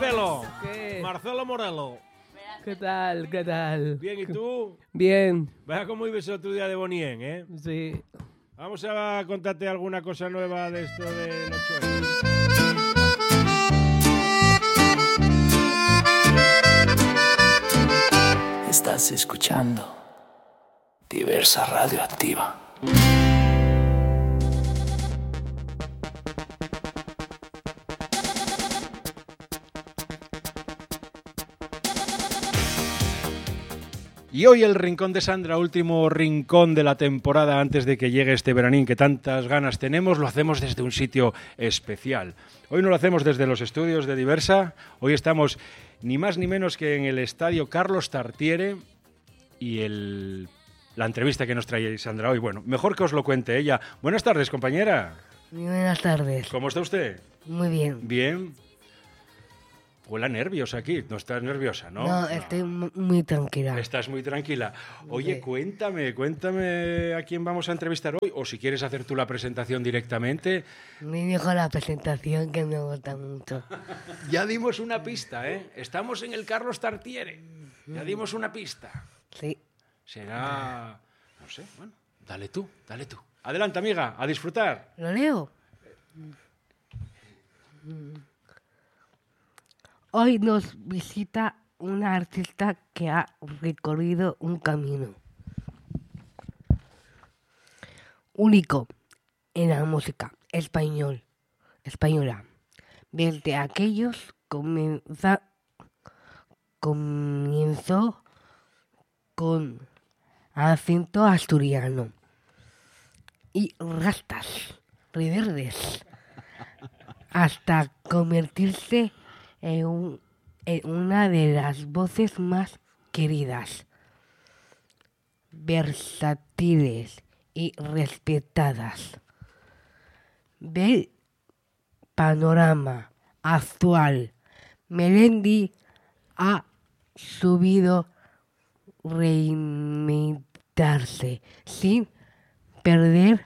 Marcelo. ¿Qué? Marcelo Morelo. ¿Qué tal? ¿Qué tal? Bien, ¿y tú? Bien, Vaya cómo vives el otro día de Bonien, ¿eh? sí. Vamos a contarte alguna cosa nueva de esto de los choices. Estás escuchando Diversa Radioactiva. Y hoy el Rincón de Sandra, último rincón de la temporada antes de que llegue este veranín que tantas ganas tenemos, lo hacemos desde un sitio especial. Hoy no lo hacemos desde los estudios de Diversa, hoy estamos ni más ni menos que en el estadio Carlos Tartiere y la entrevista que nos trae Sandra hoy. Bueno, mejor que os lo cuente ella. Buenas tardes, compañera. Muy buenas tardes. ¿Cómo está usted? Muy bien. Bien. Huele a nervios aquí. No estás nerviosa, ¿no? No, estoy muy tranquila. Estás muy tranquila. Oye, Sí. cuéntame a quién vamos a entrevistar hoy. O si quieres hacer tú la presentación directamente. Me dijo la presentación que me gusta mucho. Ya dimos una pista, ¿eh? Estamos en el Carlos Tartiere. Ya dimos una pista. Sí. Será... No sé, bueno, dale tú. Adelante, amiga, a disfrutar. ¿Lo leo? Hoy nos visita una artista que ha recorrido un camino único en la música española. Desde aquellos comenzó con acento asturiano y rastas reverdes hasta convertirse en una de las voces más queridas, versátiles y respetadas del panorama actual. Melendi ha subido reinventarse sin perder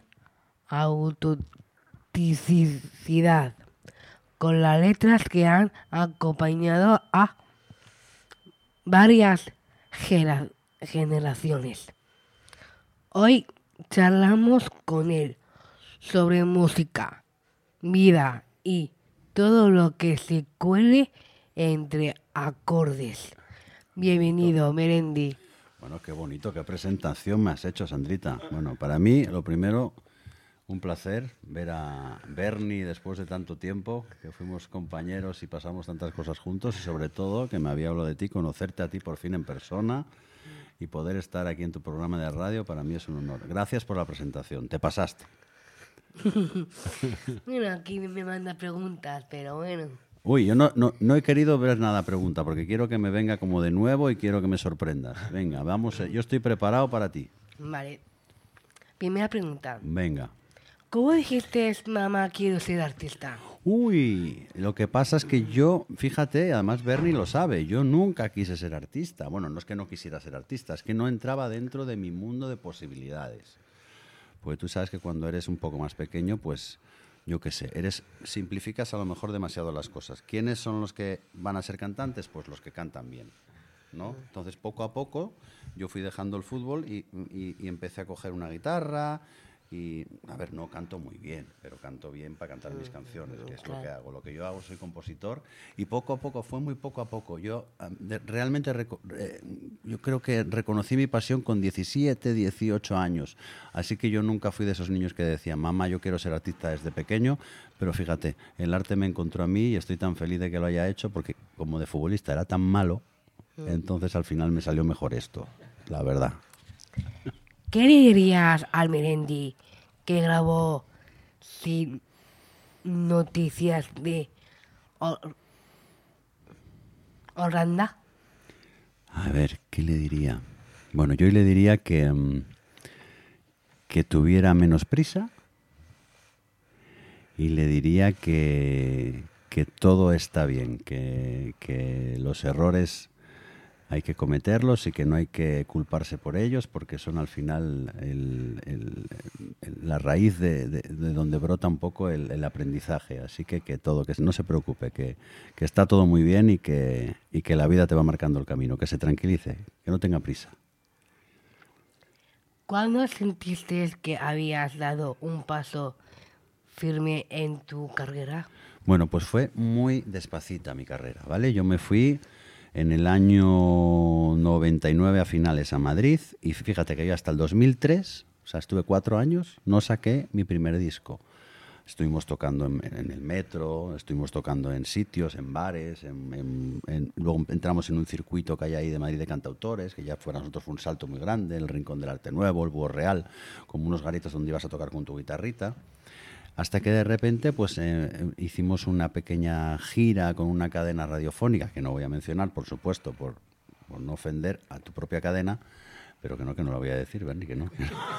autenticidad con las letras que han acompañado a varias generaciones. Hoy charlamos con él sobre música, vida y todo lo que se cuele entre acordes. Bienvenido, Melendi. Bueno, qué bonito, qué presentación me has hecho, Sandrita. Bueno, para mí, lo primero, un placer ver a Bernie después de tanto tiempo, que fuimos compañeros y pasamos tantas cosas juntos, y sobre todo, que me había hablado de ti, conocerte a ti por fin en persona y poder estar aquí en tu programa de radio, para mí es un honor. Gracias por la presentación, te pasaste. Bueno, aquí me manda preguntas, pero bueno. Uy, yo no he querido ver nada pregunta, porque quiero que me venga como de nuevo y quiero que me sorprendas. Venga, vamos, yo estoy preparado para ti. Vale. Primera pregunta. Venga. ¿Cómo dijiste, mamá, quiero ser artista? Uy, lo que pasa es que yo, fíjate, además Bernie lo sabe, yo nunca quise ser artista. Bueno, no es que no quisiera ser artista, es que no entraba dentro de mi mundo de posibilidades. Porque tú sabes que cuando eres un poco más pequeño, pues, yo qué sé, simplificas a lo mejor demasiado las cosas. ¿Quiénes son los que van a ser cantantes? Pues los que cantan bien, ¿no? Entonces, poco a poco, yo fui dejando el fútbol y empecé a coger una guitarra. Y, a ver, no canto muy bien, pero canto bien para cantar mis canciones, que es lo que hago. Lo que yo hago, soy compositor, y poco a poco, fue muy poco a poco. Yo realmente, yo creo que reconocí mi pasión con 17, 18 años. Así que yo nunca fui de esos niños que decían, mamá, yo quiero ser artista desde pequeño, pero fíjate, el arte me encontró a mí y estoy tan feliz de que lo haya hecho, porque como de futbolista era tan malo, entonces al final me salió mejor esto, la verdad. ¿Qué le dirías al Melendi que grabó Sin Noticias de Holanda? A ver, ¿qué le diría? Bueno, yo le diría que tuviera menos prisa y le diría que todo está bien, que los errores hay que cometerlos y que no hay que culparse por ellos porque son al final la raíz de donde brota un poco el aprendizaje. Así que no se preocupe, que está todo muy bien y que la vida te va marcando el camino, que se tranquilice, que no tenga prisa. ¿Cuándo sentiste que habías dado un paso firme en tu carrera? Bueno, pues fue muy despacita mi carrera, ¿vale? Yo me fui en el año 99 a finales a Madrid y fíjate que yo hasta el 2003, o sea, estuve 4 años, no saqué mi primer disco. Estuvimos tocando en el metro, estuvimos tocando en sitios, en bares, luego entramos en un circuito que hay ahí de Madrid de cantautores, que ya para nosotros fue un salto muy grande, el Rincón del Arte Nuevo, el Búho Real, como unos garitos donde ibas a tocar con tu guitarrita. Hasta que de repente pues hicimos una pequeña gira con una cadena radiofónica, que no voy a mencionar, por supuesto, por no ofender a tu propia cadena, pero que no lo voy a decir, Berni, que no.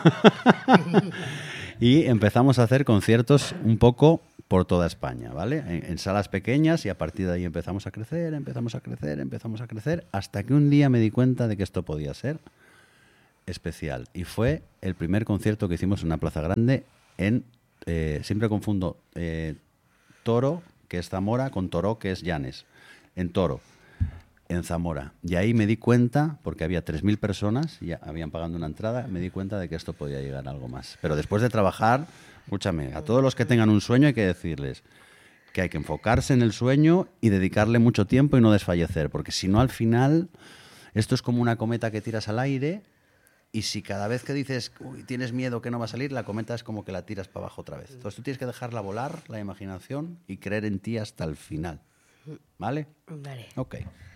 Y empezamos a hacer conciertos un poco por toda España, ¿vale? En salas pequeñas y a partir de ahí empezamos a crecer, hasta que un día me di cuenta de que esto podía ser especial. Y fue el primer concierto que hicimos en una plaza grande siempre confundo Toro, que es Zamora, con Toro, que es Llanes. En Toro, en Zamora. Y ahí me di cuenta, porque había 3.000 personas, ya habían pagado una entrada, me di cuenta de que esto podía llegar a algo más. Pero después de trabajar, escúchame, a todos los que tengan un sueño hay que decirles que hay que enfocarse en el sueño y dedicarle mucho tiempo y no desfallecer, porque si no al final esto es como una cometa que tiras al aire. Y si cada vez que dices, uy, tienes miedo que no va a salir, la cometa es como que la tiras para abajo otra vez. Entonces tú tienes que dejarla volar, la imaginación, y creer en ti hasta el final. ¿Vale? Vale. Ok.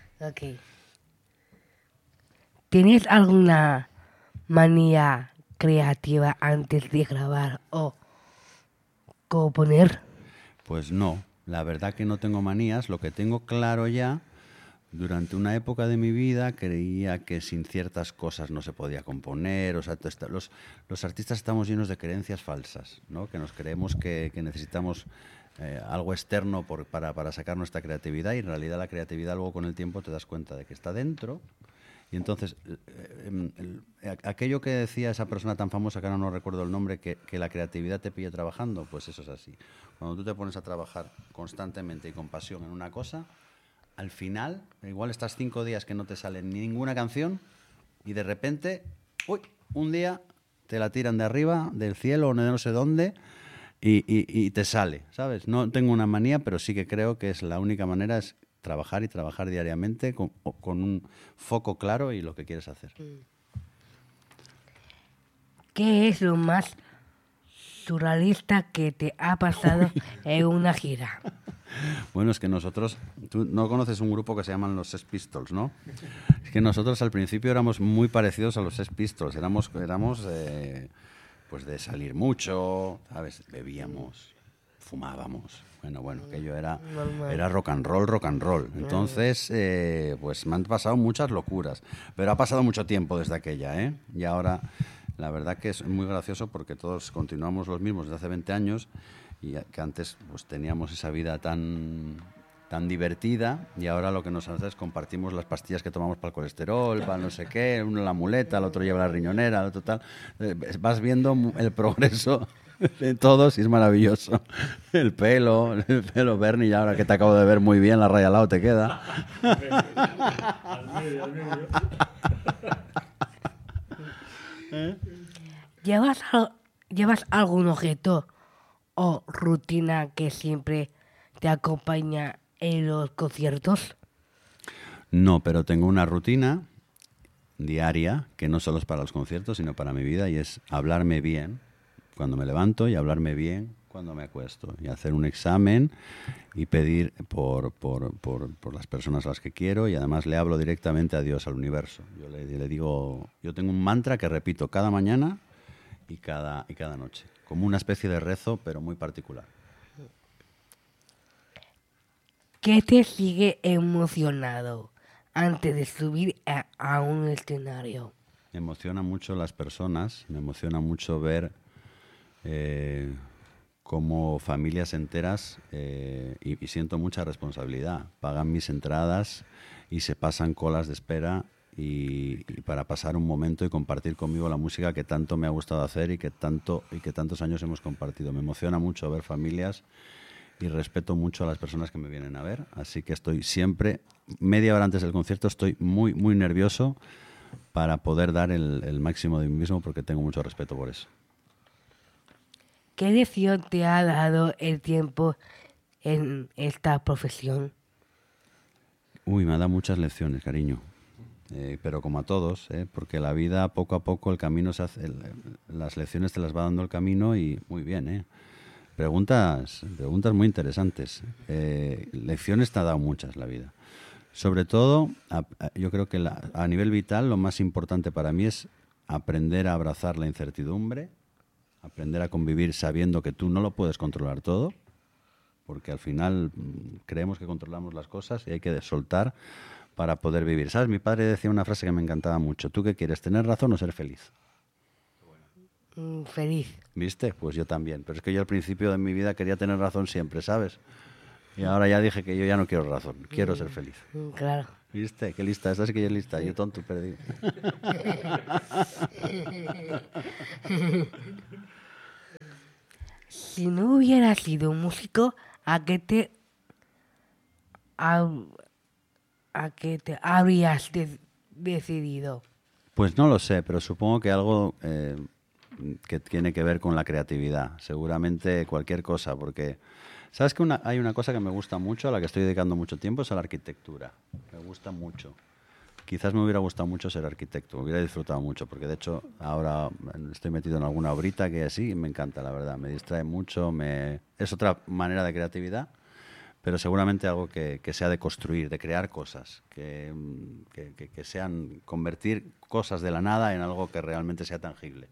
¿Tienes alguna manía creativa antes de grabar o componer? Pues no, la verdad que no tengo manías. Lo que tengo claro ya, durante una época de mi vida creía que sin ciertas cosas no se podía componer. O sea, los artistas estamos llenos de creencias falsas, ¿no? Que nos creemos que necesitamos algo externo para sacar nuestra creatividad, y en realidad la creatividad luego con el tiempo te das cuenta de que está dentro. Y entonces, aquello que decía esa persona tan famosa, que ahora no recuerdo el nombre, que la creatividad te pille trabajando, pues eso es así. Cuando tú te pones a trabajar constantemente y con pasión en una cosa, al final, igual estás 5 días que no te sale ninguna canción y de repente, un día te la tiran de arriba, del cielo o de no sé dónde, y te sale, ¿sabes? No tengo una manía, pero sí que creo que es la única manera, es trabajar y trabajar diariamente con un foco claro y lo que quieres hacer. ¿Qué es lo más surrealista que te ha pasado en una gira? Bueno, es que nosotros, tú no conoces un grupo que se llaman los Sex Pistols, ¿no? Es que nosotros al principio éramos muy parecidos a los Sex Pistols, éramos pues de salir mucho, ¿sabes? Bebíamos, fumábamos. Bueno, aquello era rock and roll. Entonces, pues me han pasado muchas locuras, pero ha pasado mucho tiempo desde aquella, ¿eh? Y ahora, la verdad que es muy gracioso porque todos continuamos los mismos desde hace 20 años y que antes pues teníamos esa vida tan divertida, y ahora lo que nos hace es compartimos las pastillas que tomamos para el colesterol, para no sé qué, uno la muleta, el otro lleva la riñonera, el otro tal. Vas viendo el progreso de todos y es maravilloso. El pelo, Berni, ahora que te acabo de ver muy bien, la raya al lado te queda. Al medio. ¿Llevas algún objeto o rutina que siempre te acompaña en los conciertos? No, pero tengo una rutina diaria que no solo es para los conciertos, sino para mi vida, y es hablarme bien cuando me levanto y hablarme bien cuando me acuesto, y hacer un examen y pedir por las personas a las que quiero, y además le hablo directamente a Dios, al universo. Yo le digo, yo tengo un mantra que repito cada mañana y cada noche, como una especie de rezo, pero muy particular. ¿Qué te sigue emocionado antes de subir a un escenario? Me emociona mucho las personas, me emociona mucho ver como familias enteras, y siento mucha responsabilidad, pagan mis entradas y se pasan colas de espera y para pasar un momento y compartir conmigo la música que tanto me ha gustado hacer y que tantos años hemos compartido. Me emociona mucho ver familias y respeto mucho a las personas que me vienen a ver, así que estoy siempre, media hora antes del concierto, estoy muy, muy nervioso para poder dar el máximo de mí mismo, porque tengo mucho respeto por eso. ¿Qué lección te ha dado el tiempo en esta profesión? Uy, me ha dado muchas lecciones, cariño. Pero como a todos, porque la vida poco a poco el camino se hace, las lecciones te las va dando el camino y muy bien. Preguntas muy interesantes. Lecciones te ha dado muchas la vida. Sobre todo, yo creo que a nivel vital lo más importante para mí es aprender a abrazar la incertidumbre, aprender a convivir sabiendo que tú no lo puedes controlar todo, porque al final creemos que controlamos las cosas y hay que soltar para poder vivir. ¿Sabes? Mi padre decía una frase que me encantaba mucho. ¿Tú qué quieres, tener razón o ser feliz? Feliz. ¿Viste? Pues yo también. Pero es que yo al principio de mi vida quería tener razón siempre, ¿sabes? Y ahora ya dije que yo ya no quiero razón, quiero ser feliz. Claro. ¿Viste? Qué lista, esta sí que ya es lista, yo tonto y perdido. Si no hubieras sido músico, ¿a qué te habrías decidido? Pues no lo sé, pero supongo que algo que tiene que ver con la creatividad. Seguramente cualquier cosa, porque sabes que hay una cosa que me gusta mucho, a la que estoy dedicando mucho tiempo, es a la arquitectura. Me gusta mucho. Quizás me hubiera gustado mucho ser arquitecto, me hubiera disfrutado mucho, porque de hecho ahora estoy metido en alguna obrita que así y me encanta, la verdad. Me distrae mucho, es otra manera de creatividad, pero seguramente algo que sea de construir, de crear cosas, que sean convertir cosas de la nada en algo que realmente sea tangible.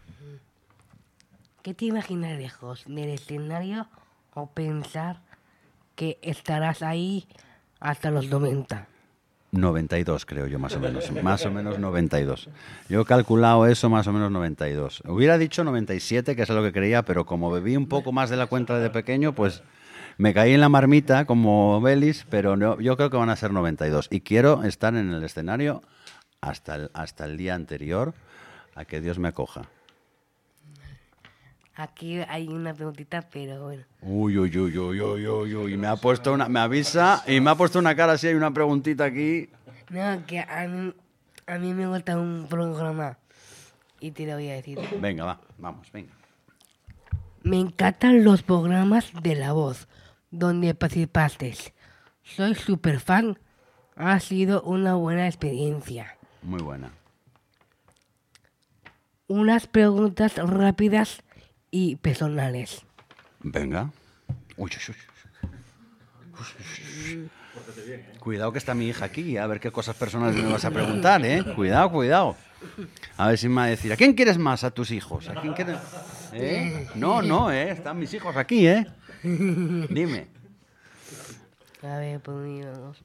¿Qué te imaginas lejos del escenario o pensar que estarás ahí hasta los 90? 92 creo yo, más o menos 92. Yo he calculado eso, más o menos 92. Hubiera dicho 97, que es lo que creía, pero como bebí un poco más de la cuenta de pequeño, pues me caí en la marmita como Belis, pero no, yo creo que van a ser 92. Y quiero estar en el escenario hasta el día anterior a que Dios me acoja. Aquí hay una preguntita, pero bueno. Uy, me avisa y me ha puesto una cara así, hay una preguntita aquí. No, que a mí me gusta un programa y te lo voy a decir. Venga, vamos. Me encantan los programas de La Voz, donde participaste. Soy súper fan. Ha sido una buena experiencia. Muy buena. Unas preguntas rápidas y personales. Venga. Uy. Cuidado que está mi hija aquí, a ver qué cosas personales me vas a preguntar, ¿eh? Cuidado. A ver si me va a decir, ¿a quién quieres más? ¿A tus hijos? ¿A quién quieres? No, están mis hijos aquí, ¿eh? Dime. A ver, pues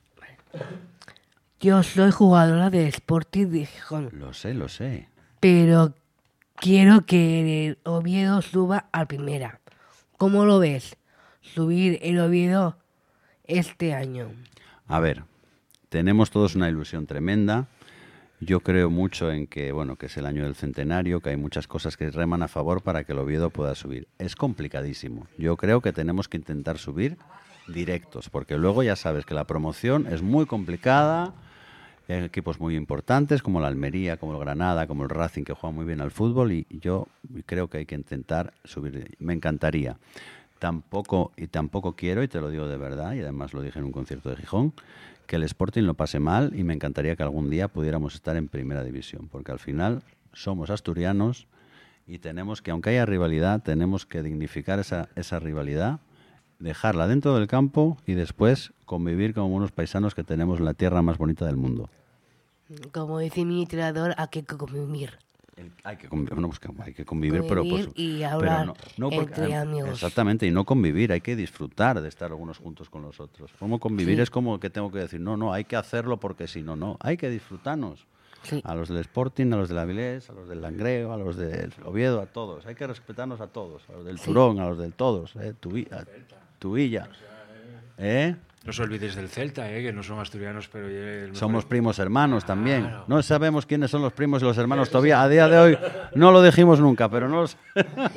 yo soy jugadora de Sporting de Gijón. Lo sé. Pero quiero que el Oviedo suba a primera. ¿Cómo lo ves? Subir el Oviedo este año. A ver, tenemos todos una ilusión tremenda. Yo creo mucho en que, que es el año del centenario, que hay muchas cosas que reman a favor para que el Oviedo pueda subir. Es complicadísimo. Yo creo que tenemos que intentar subir directos, porque luego ya sabes que la promoción es muy complicada. Hay equipos muy importantes como la Almería, como el Granada, como el Racing, que juegan muy bien al fútbol, y yo creo que hay que intentar subir. Me encantaría. Tampoco quiero, y te lo digo de verdad, y además lo dije en un concierto de Gijón, que el Sporting lo pase mal, y me encantaría que algún día pudiéramos estar en primera división, porque al final somos asturianos y tenemos que, aunque haya rivalidad, tenemos que dignificar esa rivalidad, dejarla dentro del campo y después convivir como unos paisanos que tenemos la tierra más bonita del mundo. Como dice mi entrenador, hay que convivir. Hay que convivir, pero y hablar entre amigos. Exactamente, y no convivir, hay que disfrutar de estar algunos juntos con los otros. Como convivir es como que tengo que decir, no, hay que hacerlo porque si no, hay que disfrutarnos. Sí. A los del Sporting, a los del Avilés, a los del Langreo, a los del Oviedo, a todos. Hay que respetarnos a todos. A los del Turón, a los del todos. Tuvilla. No os olvidéis del Celta, que no son asturianos, pero... Somos primos hermanos también. Claro. No sabemos quiénes son los primos y los hermanos todavía. A día de hoy no lo dijimos nunca, pero no los...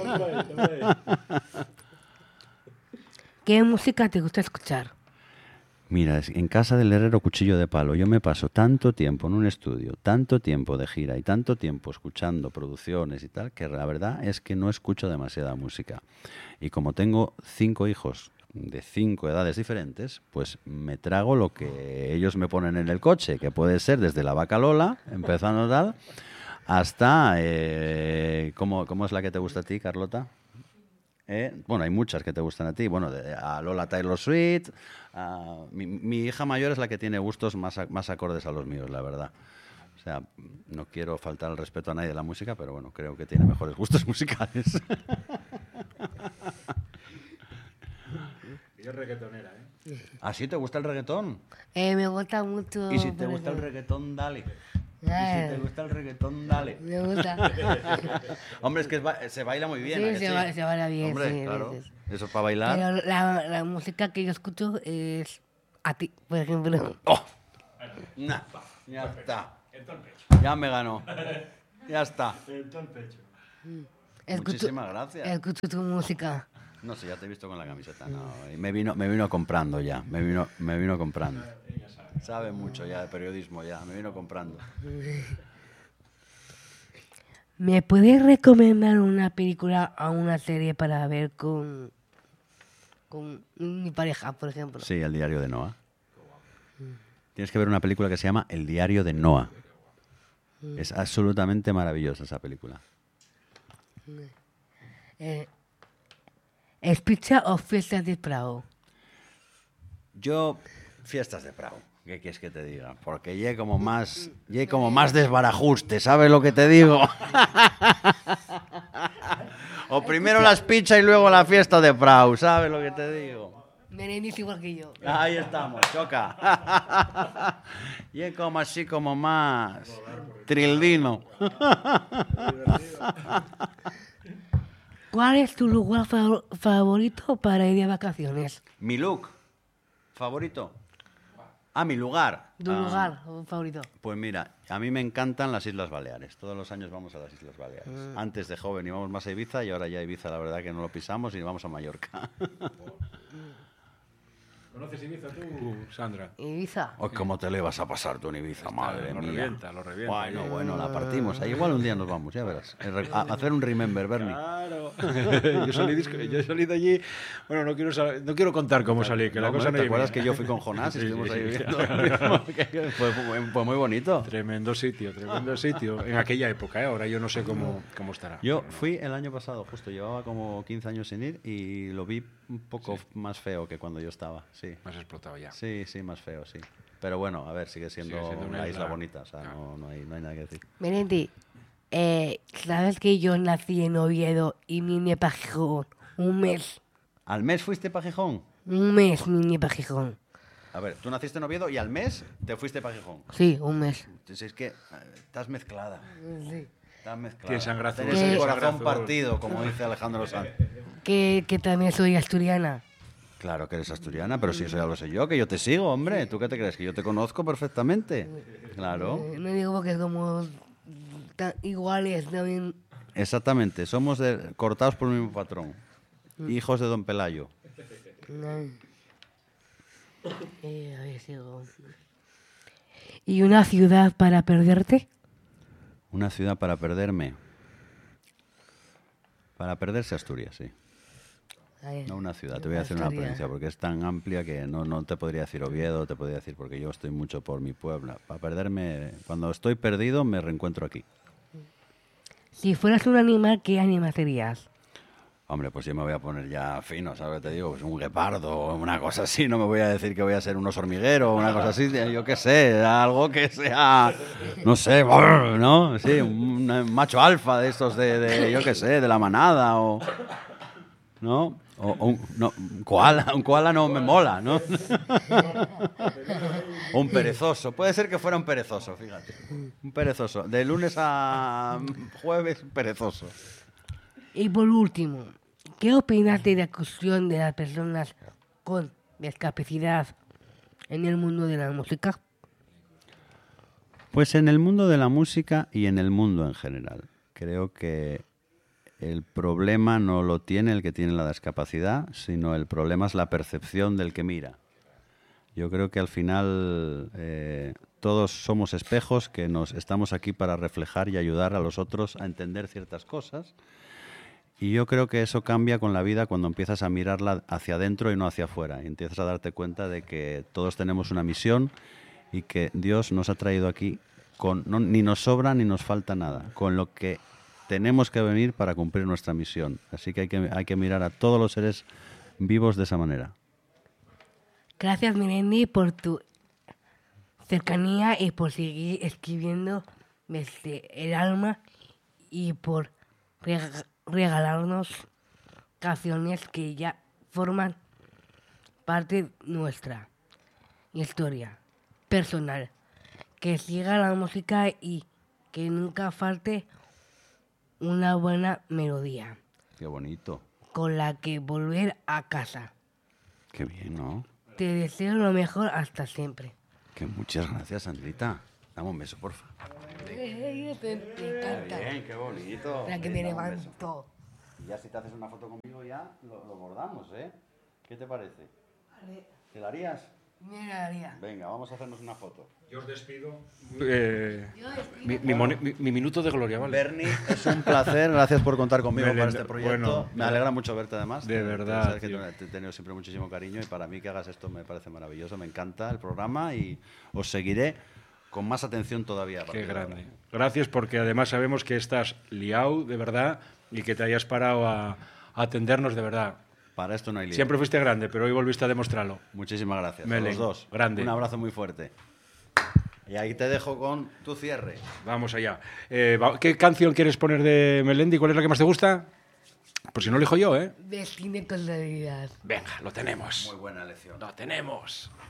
¿Qué música te gusta escuchar? Mira, en casa del herrero cuchillo de palo, yo me paso tanto tiempo en un estudio, tanto tiempo de gira y tanto tiempo escuchando producciones y tal, que la verdad es que no escucho demasiada música. Y como tengo 5 hijos de 5 edades diferentes, pues me trago lo que ellos me ponen en el coche, que puede ser desde la vaca Lola, empezando tal, hasta... ¿cómo es la que te gusta a ti, Carlota? Bueno, hay muchas que te gustan a ti. Bueno, a Lola Taylor Swift. Mi hija mayor es la que tiene gustos más acordes a los míos, la verdad. O sea, no quiero faltar al respeto a nadie de la música, pero bueno, creo que tiene mejores gustos musicales. Y es reggaetonera, ¿Ah, sí? ¿Te gusta el reggaetón? Me gusta mucho. Y si te gusta el reggaetón, dale. Y si te gusta el reggaetón, dale. Me gusta. Hombre, es que se baila muy bien. ¿a que Sí, se baila bien. Hombre, sí, claro. sí. Eso es para bailar. Pero la música que yo escucho es a ti, por ejemplo. ¡Oh! Nah, ya está. Ya me ganó. Ya está. Muchísimas gracias. Escucho tu música. No sé, ya te he visto con la camiseta. No, y me vino comprando ya. Me vino comprando. Sabe mucho ya de periodismo ya. Me vino comprando. ¿Me puedes recomendar una película o una serie para ver con mi pareja, por ejemplo? Sí, El diario de Noah. Tienes que ver una película que se llama El diario de Noah. Es absolutamente maravillosa esa película. ¿Es pizza o fiestas de Prado? Yo, fiestas de Prado. ¿Qué quieres que te diga? Porque llegué como más desbarajuste, ¿sabes lo que te digo? O primero las pizzas y luego la fiesta de Prado, ¿sabes lo que te digo? Merendiz igual que yo. Ahí estamos, choca. Y como así como más trildino. ¿Cuál es tu lugar favorito para ir de vacaciones? Mi look favorito. Mi lugar. ¿Tu lugar favorito? Pues mira, a mí me encantan las Islas Baleares. Todos los años vamos a las Islas Baleares. Antes de joven íbamos más a Ibiza y ahora ya Ibiza la verdad que no lo pisamos y vamos a Mallorca. ¿Conoces Ibiza tú, Sandra? Ibiza. Oh, ¿cómo te le vas a pasar tú en Ibiza, madre lo mía? Lo revienta. Bueno, la partimos. Ahí igual un día nos vamos, ya verás. A hacer un remember, Bernie. Claro. yo salí de allí. Bueno, no quiero contar cómo salí, que la cosa no ¿Te iba acuerdas bien. que yo fui con Jonás y Sí, estuvimos ahí sí. viviendo? Fue muy bonito. Tremendo sitio. En aquella época, ahora yo no sé cómo estará. Yo fui el año pasado, justo, llevaba como 15 años sin ir y lo vi un poco más feo que cuando yo estaba, sí. Más explotado ya. Sí, más feo, sí. Pero bueno, a ver, sigue siendo una una isla isla bonita, o sea, claro. no hay nada que decir. Merendi, ¿sabes que yo nací en Oviedo y vine para Gijón? Un mes. ¿Al mes fuiste para Gijón? Un mes vine para Gijón. A ver, tú naciste en Oviedo y al mes te fuiste para Gijón. Sí, un mes. Entonces es que estás mezclada. Sí. Estás mezclada. Tienes sangre azul. Tienes el ¿Qué? corazón Sangre azul. partido, como dice Alejandro Sanz. Que también soy asturiana. Claro que eres asturiana, pero si eso ya lo sé yo, que yo te sigo, hombre. ¿Tú qué te crees? Que yo te conozco perfectamente. Claro. No digo porque somos iguales también. Exactamente. Somos cortados por el mismo patrón. Hijos de Don Pelayo. A ver, sigo. ¿Y una ciudad para perderte? Una ciudad para perderme. Para perderse Asturias, sí. No una ciudad, te voy a decir una Asturias. provincia, porque es tan amplia que no te podría decir Oviedo, te podría decir porque yo estoy mucho por mi pueblo. Para perderme, cuando estoy perdido, me reencuentro aquí. Si fueras un animal, ¿qué animal serías? Hombre, pues yo me voy a poner ya fino, ¿sabes? Te digo, pues un guepardo o una cosa así. No me voy a decir que voy a ser un oso hormiguero o una cosa así. Yo qué sé, algo que sea, no sé, ¿no? Sí, un macho alfa de estos yo qué sé, de la manada o... ¿No? Un koala no me mola, ¿no? O un perezoso. Puede ser que fuera un perezoso, fíjate. Un perezoso. De lunes a jueves, perezoso. Y por último, ¿qué opinas de la inclusión de las personas con discapacidad en el mundo de la música? Pues en el mundo de la música y en el mundo en general. Creo que el problema no lo tiene el que tiene la discapacidad, sino el problema es la percepción del que mira. Yo creo que al final todos somos espejos que estamos aquí para reflejar y ayudar a los otros a entender ciertas cosas. Y yo creo que eso cambia con la vida cuando empiezas a mirarla hacia adentro y no hacia afuera. Y empiezas a darte cuenta de que todos tenemos una misión y que Dios nos ha traído aquí ni nos sobra ni nos falta nada, con lo que tenemos que venir para cumplir nuestra misión. Así que hay que mirar a todos los seres vivos de esa manera. Gracias, Melendi, por tu cercanía y por seguir escribiendo desde el alma y por regalarnos canciones que ya forman parte de nuestra historia personal. Que siga la música y que nunca falte una buena melodía. Qué bonito. Con la que volver a casa. Qué bien, ¿no? Te deseo lo mejor hasta siempre. Que muchas gracias, Sandrita. Dame un beso, porfa. Me encanta. Bien, qué bonito. La que me levanto. Y ya si te haces una foto conmigo ya lo bordamos, ¿eh? ¿Qué te parece? ¿Te la harías? Mira. Venga, vamos a hacernos una foto. Yo os despido. Mi minuto de gloria, ¿vale? Bernie, es un placer. Gracias por contar conmigo Melinda, para este proyecto. bueno, me alegra mucho verte, además. de verdad, Sabes que tío. te he tenido siempre muchísimo cariño y para mí que hagas esto me parece maravilloso. Me encanta el programa y os seguiré con más atención todavía. Qué grande. Gracias, porque además sabemos que estás liado, de verdad, y que te hayas parado a atendernos, de verdad. Para esto no hay lío. Siempre fuiste grande, pero hoy volviste a demostrarlo. Muchísimas gracias. A Melen, los dos. grande. Un abrazo muy fuerte. Y ahí te dejo con tu cierre. Vamos allá. ¿Qué canción quieres poner de Melendi? ¿Cuál es la que más te gusta? Por si no lo elijo yo, ¿eh? Destino con realidad. Venga, lo tenemos. Muy buena elección. Lo tenemos.